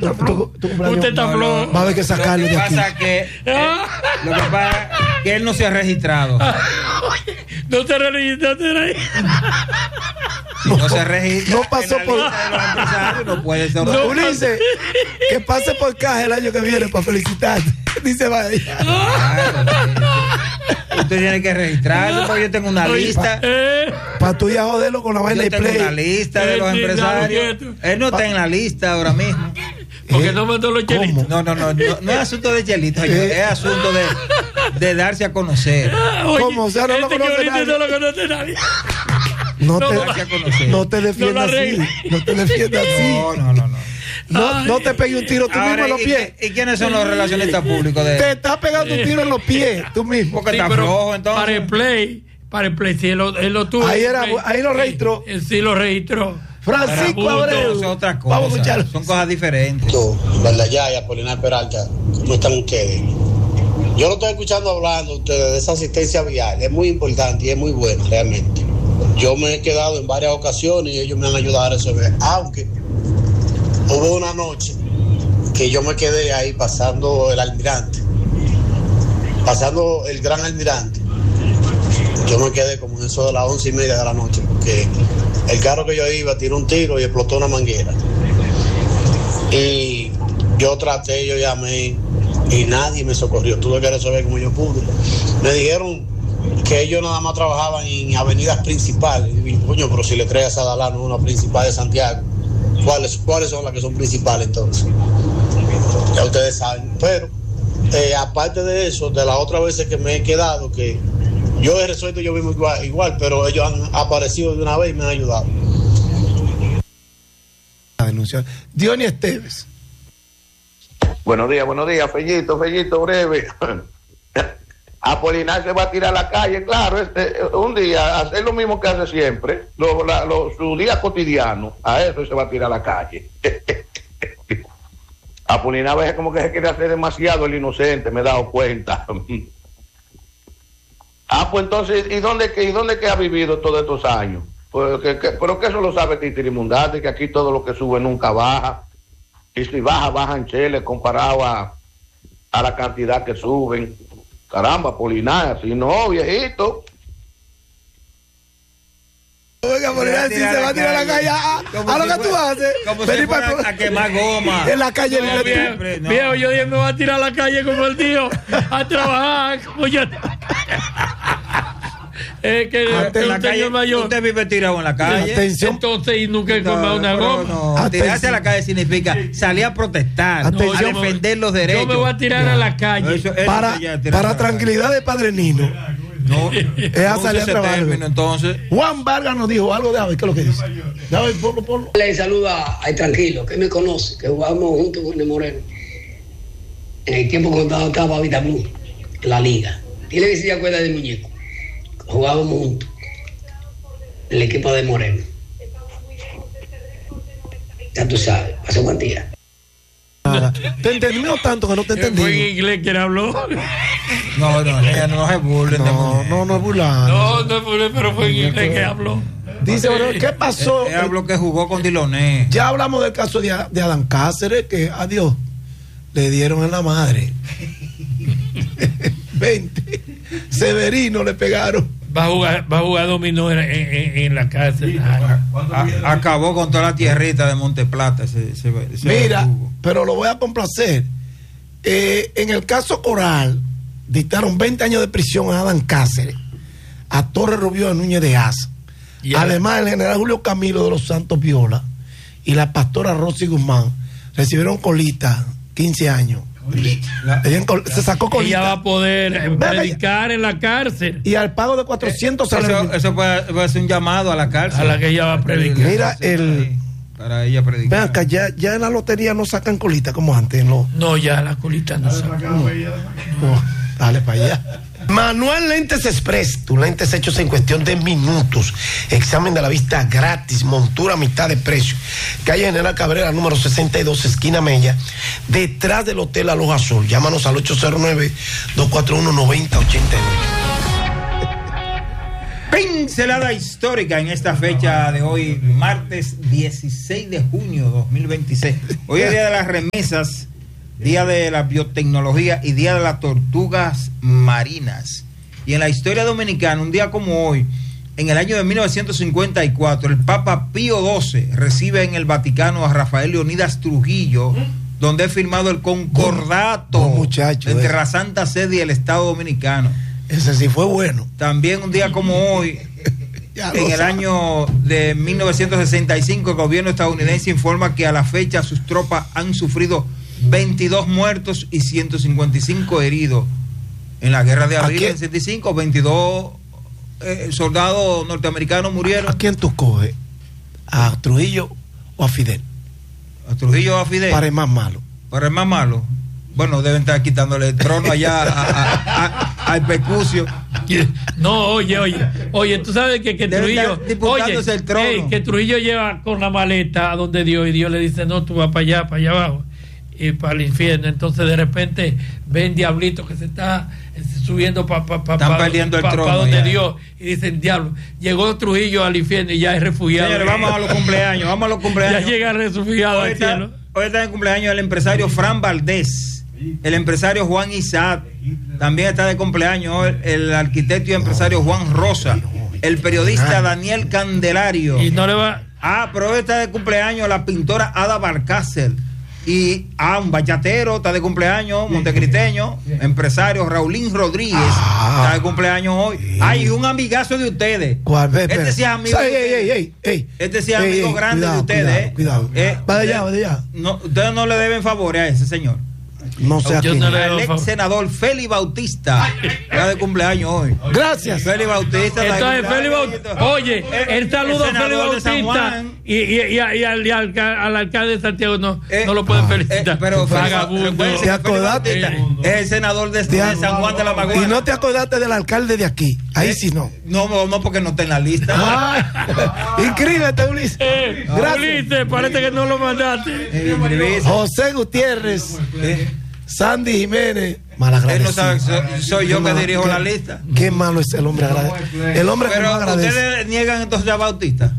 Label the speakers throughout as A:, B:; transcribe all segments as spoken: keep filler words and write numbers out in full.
A: está flojo. Usted está
B: no,
A: flojo.
B: Va a haber que sacarlo de aquí.
C: Pasa que, eh, lo que pasa es que él no se ha registrado.
A: No se registró.
C: Si no se registra,
B: no pasó por.
C: No puede ser.
B: No, Ulises, que pase por caja el año que viene para felicitarte. Dice vaya.
C: Usted tiene que registrarse porque yo tengo una
B: Oye,
C: lista.
B: Para tú ya joderlo con la vaina
C: yo
B: y
C: tengo
B: play.
C: una lista de los empresarios. Él no está en la lista ahora mismo.
A: Porque no mandó los chelitos.
C: No, no, no, no, no es asunto de chelitos, es asunto de, de darse a conocer.
A: Oye,
B: ¿Cómo? O sea, no lo
A: este
B: conoce
A: que
B: nadie.
A: no lo conoce nadie.
B: No,
A: No,
B: te,
A: no,
B: no te defiendas
A: no
B: así. No te defiendas así.
C: No, no, no, no.
B: No, no te pegues un tiro tú
C: Ahora,
B: mismo en los
C: ¿y,
B: pies.
C: ¿Y quiénes son los relacionistas públicos de
B: Te estás pegando un tiro en los pies tú mismo.
C: Porque
A: Sí,
C: está
A: pero
C: flojo, entonces.
A: Para el play, para el play, si él lo, él lo tuvo.
B: Ahí era-
A: play,
B: ahí lo registró.
A: eh, Sí, lo registró.
B: Francisco
A: Para
B: Abreu.
C: Eso es otra cosa.
B: Vamos a escucharlo.
C: Son cosas diferentes.
D: ¿Verdad? Ya, y Apolinar Peralta, ¿cómo están ustedes? Yo lo estoy escuchando hablando ustedes de esa asistencia vial, es muy importante y es muy buena realmente. Yo me he quedado en varias ocasiones y ellos me han ayudado a resolver, aunque hubo una noche que yo me quedé ahí pasando el almirante, pasando el gran almirante. Yo me quedé como en eso de las once y media de la noche, porque el carro que yo iba tiró un tiro y explotó una manguera. Y yo traté, yo llamé y nadie me socorrió. Tuve que resolver como yo pude. Me dijeron que ellos nada más trabajaban en avenidas principales. Y dije, coño, pero si le traes a Dalano una principal de Santiago, ¿cuáles, ¿cuáles son las que son principales entonces? Ya ustedes saben. Pero eh, aparte de eso, de las otras veces que me he quedado, que yo he resuelto yo mismo igual, igual, pero ellos han aparecido de una vez y me han ayudado.
B: La denuncia. Diony Esteves.
E: Buenos días, buenos días, Fellito, Fellito, breve. Apolinar se va a tirar a la calle, claro, este, un día, hacer lo mismo que hace siempre, lo, la, lo, su día cotidiano, a eso se va a tirar a la calle. Apolinar a veces como que se quiere hacer demasiado el inocente, me he dado cuenta. Ah, pues entonces, ¿y dónde, que, ¿y dónde que ha vivido todos estos años? Pues, que, que, pero que eso lo sabe Titirimundante, que aquí todo lo que sube nunca baja. Y si baja, bajan cheles comparado a, a la cantidad que suben. Caramba, Polinar, si no, viejito.
B: Oiga, Polinar, si se va a tirar a la calle, a, a lo que tú haces.
C: Como si fuera a quemar goma.
B: En la calle,
A: No,
B: no,
A: viejo,
C: no.
A: viejo, yo dije, me voy a tirar a la calle como el tío a trabajar. Como yo. Es que
C: En
A: es
C: la
A: un
C: calle,
A: señor mayor.
C: usted vive tirado en la calle.
B: Atención.
A: Entonces, y nunca he
C: No,
A: comido una
C: pero
A: goma.
C: no.
B: Atención.
C: Tirarse a la calle significa salir a protestar,
B: Atención.
C: a
A: yo me-
C: defender los derechos.
A: Yo me voy a tirar a la calle.
C: Eso- eso
B: Para,
C: ya es tirar a
B: para
C: la calle.
B: tranquilidad de Padre Nino.
C: No,
B: Es a
C: no
B: salir a
C: use ese
B: trabajar.
C: término, entonces.
B: Juan Vargas nos dijo algo de Ave, ¿qué es lo que dice? Dame, ponlo, ponlo.
F: Le saluda a Tranquilo, que me conoce, que jugábamos juntos con el Moreno. En el tiempo cuando estaba Vita Blue, en la liga. Dile que si se acuerda del muñeco. Jugábamos juntos. En el equipo de Moreno. Ya tú sabes, pasó buen día.
B: Nada. Te entendimos tanto que no te
A: Fue en
B: entendí.
A: inglés que él habló.
C: No, no, ella no se burlen de
B: No,
C: mujer.
B: no, no es burlando.
A: No, no fue, pero fue en inglés que habló.
B: Dice, bueno, ¿qué pasó?
C: Ella habló que jugó con Diloné.
B: Ya hablamos del caso de, de Adán Cáceres, que adiós, le dieron en la madre. veinte. Severino le pegaron.
A: Va a jugar, va a jugar dominó en, en, en la cárcel.
C: A- acabó con toda la tierrita de Monteplata. Ese, ese, ese
B: Mira,
C: jugo.
B: pero lo voy a complacer. Eh, en el caso Coral, dictaron veinte años de prisión a Adán Cáceres, a Torres Rubio de Núñez de Asa.
A: Y a-
B: Además, el general Julio Camilo de los Santos Viola y la pastora Rosy Guzmán recibieron colita, quince años.
C: La-
B: Ella en col- se sacó
A: Ella
B: colita.
A: va a poder eh,
B: Bebe.
A: predicar en la cárcel.
B: Y al pago de cuatrocientos
C: Eso,
B: salarios.
C: eso puede, puede ser un llamado a la cárcel.
A: A la que ella va a predicar.
B: Mira, el-
C: Para ella predicar.
B: Ven acá, ya, ya en la lotería no sacan colita como antes. No,
A: No, ya la colita no sabe.
B: no. Dale para allá. Manuel Lentes Express, tus lentes hechos en cuestión de minutos. Examen de la vista gratis, montura a mitad de precio. Calle General Cabrera, número sesenta y dos, esquina Mella, detrás del Hotel Aloha Azul. Llámanos al ocho cero nueve, dos cuatro uno, nueve cero ocho nueve.
C: Pincelada histórica en esta fecha de hoy, martes dieciséis de junio de dos mil veintiséis. Hoy es día de las remesas, día de la biotecnología y día de las tortugas marinas. Y en la historia dominicana, un día como hoy, en el año de mil novecientos cincuenta y cuatro, el Papa Pío doce recibe en el Vaticano a Rafael Leonidas Trujillo, donde es firmado el concordato
B: buen, buen muchacho,
C: entre
B: eh.
C: la Santa Sede y el Estado Dominicano.
B: Ese sí fue bueno.
C: También un día como hoy, en el
B: sabe.
C: año de mil novecientos sesenta y cinco, el gobierno estadounidense informa que a la fecha sus tropas han sufrido veintidós muertos y ciento cincuenta y cinco heridos. En la guerra de abril del sesenta y cinco, veintidós eh, soldados norteamericanos murieron.
B: ¿A quién tú coges? ¿A Trujillo o a Fidel?
C: A Trujillo o a Fidel.
B: Para el más malo.
C: Para el más malo. Bueno, deben estar quitándole el trono allá a, a, a, al Pecucio.
A: No, oye, oye, oye, tú sabes que, que Trujillo, oye,
C: el trono.
A: Hey, que Trujillo lleva con la maleta a donde Dios, y Dios le dice, no, tú vas para allá, para allá abajo, y para el infierno. Entonces de repente ven diablito que se está subiendo para pa, pa,
C: Están
A: pa,
C: perdiendo el
A: pa,
C: trono
A: pa donde
C: ya.
A: Dios, y dicen, diablo, llegó Trujillo al infierno y ya es refugiado.
C: Señores, vamos a los cumpleaños, vamos a los cumpleaños.
A: Ya llega refugiado
C: Hoy
A: al
C: está,
A: cielo.
C: hoy está en cumpleaños el empresario Fran Valdés. El empresario Juan Isaac también está de cumpleaños. El, el arquitecto y empresario Juan Rosa. El periodista Daniel Candelario.
A: Y no le va.
C: Ah, pero hoy está de cumpleaños la pintora Ada Barcácer. Y ah, un bachatero está de cumpleaños, montecristeño, empresario Raulín Rodríguez
B: Ah,
C: está de cumpleaños hoy.
B: sí.
C: Ay, un amigazo de ustedes.
B: ¿Cuál? Ve,
C: Este
B: espera.
C: sí es amigo.
B: Ey,
C: de
B: ey,
C: ustedes.
B: ey, ey,
C: Este sí es
B: ey,
C: amigo
B: ey,
C: grande
B: cuidado,
C: de ustedes.
B: cuidado,
C: eh.
B: cuidado.
C: Eh,
B: Va de allá,
C: usted-
B: va de allá.
C: No, ustedes no le deben favores a ese señor.
B: No sé a
A: Yo
B: quién.
A: no le-
C: El ex senador Félix Bautista está de cumpleaños hoy.
B: Gracias.
C: Félix Bautista. está de
A: Entonces, Félix
C: cumpleaños.
A: Bautista, oye,
C: Eh,
A: el saludo a
C: senador
A: Félix
C: de San
A: Bautista
C: Juan.
A: y, y, y, a- y al, y al, al alcalde de Santiago no,
C: Eh,
A: no lo pueden
B: ah,
A: felicitar.
C: Eh, pero
A: Vagabundo.
C: recuérdense que
B: ¿Te
C: Félix
B: acordaste?
C: Bautista es el senador de,
B: Te
C: de
B: ac-
C: San Juan de la Maguana.
B: Y no te acordaste del alcalde de aquí. Ahí
C: Eh,
B: sí no.
C: No, no, no, porque no está en la lista.
B: Ay, inscríbete, Ulises.
A: Eh,
B: Gracias.
A: Ulises, parece que no lo mandaste.
C: Eh, inscribirse.
B: José Gutiérrez,
C: Eh,
B: Sandy Jiménez,
C: Él no
B: malagradecido.
C: sabe, soy, soy yo
B: Qué
C: que
B: malo,
C: dirijo
B: qué-
C: la lista.
B: Qué malo es el hombre agradecido. El hombre que no
C: Pero
B: agradece.
C: ustedes niegan entonces a Bautista.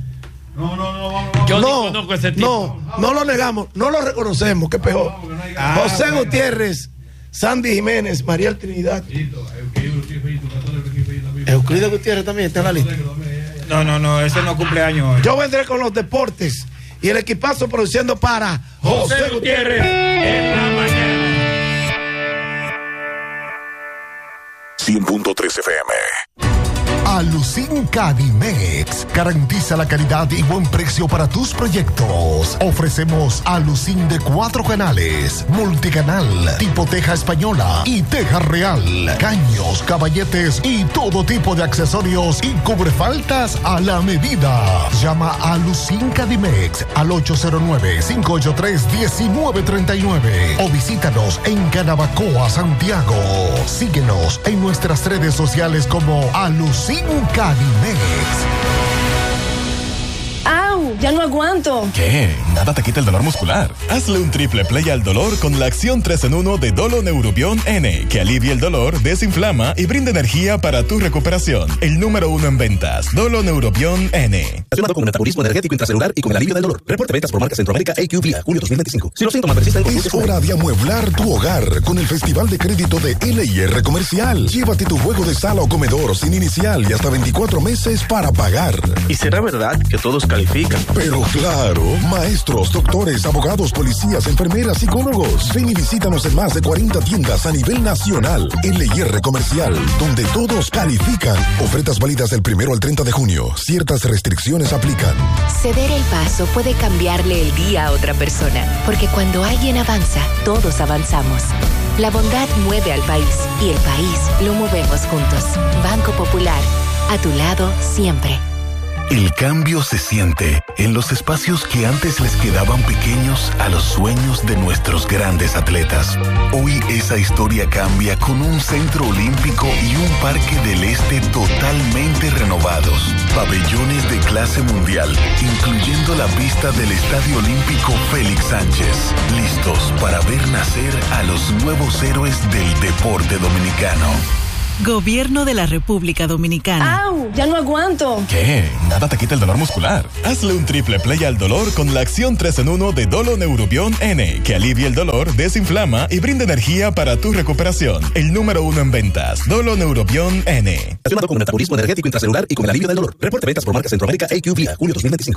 A: Yo
B: no,
A: ni conozco ese tipo.
B: no, no lo negamos, no lo reconocemos, qué peor.
C: Ah,
B: José
C: bueno.
B: Gutiérrez, Sandy Jiménez, María Trinidad. Euclides Gutiérrez también está en la lista.
C: No, no, no, ese no cumpleaños hoy.
B: Yo vendré con los deportes y el equipazo produciendo para
A: José Gutiérrez en la mañana.
G: cien punto tres F M.
H: Alucin Cadimex garantiza la calidad y buen precio para tus proyectos. Ofrecemos Alucin de cuatro canales, multicanal, tipo teja española y teja real, caños, caballetes y todo tipo de accesorios y cubrefaltas a la medida. Llama a Alucin Cadimex al ocho cero nueve, cinco ocho tres, uno nueve tres nueve o visítanos en Canabacoa, Santiago. Síguenos en nuestras redes sociales como Alucin Cadimex.
I: ¡Au! Ya no aguanto.
J: ¿Qué? Nada te quita el dolor muscular. Hazle un triple play al dolor con la acción tres en uno de Dolo Neurobion N, que alivia el dolor, desinflama y brinda energía para tu recuperación. El número uno en ventas, Dolo Neurobion N.
K: Relacionado con el metabolismo energético intracelular y con el alivio del dolor. Reporte ventas por marca Centroamérica A Q Vía, julio dos mil veinticinco. Si los síntomas persisten,
H: Es hora de amueblar tu hogar con el Festival de Crédito de L I R Comercial. Llévate tu juego de sala o comedor sin inicial y hasta veinticuatro meses para pagar.
K: ¿Y será verdad que todos califican?
H: Pero claro, maestros, doctores, abogados, policías, enfermeras, psicólogos. Ven y visítanos en más de cuarenta tiendas a nivel nacional. L I R Comercial, donde todos califican. Ofertas válidas del primero al treinta de junio. Ciertas restricciones aplican.
L: Ceder el paso puede cambiarle el día a otra persona, porque cuando alguien avanza, todos avanzamos. La bondad mueve al país y el país lo movemos juntos. Banco Popular, a tu lado siempre.
M: El cambio se siente en los espacios que antes les quedaban pequeños a los sueños de nuestros grandes atletas. Hoy esa historia cambia con un centro olímpico y un parque del este totalmente renovados. Pabellones de clase mundial, incluyendo la pista del Estadio Olímpico Félix Sánchez. Listos para ver nacer a los nuevos héroes del deporte dominicano.
N: Gobierno de la República Dominicana.
I: ¡Au! Ya no aguanto.
J: ¿Qué? Nada te quita el dolor muscular. Hazle un triple play al dolor con la acción tres en uno de Dolo Neurobión N, que alivia el dolor, desinflama y brinda energía para tu recuperación. El número uno en ventas, Dolo Neurobión N.
K: Relacionado con el metabolismo energético intracelular y con el alivio del dolor. Reporte ventas por marca Centroamérica A Q Vía, julio dos mil veinticinco.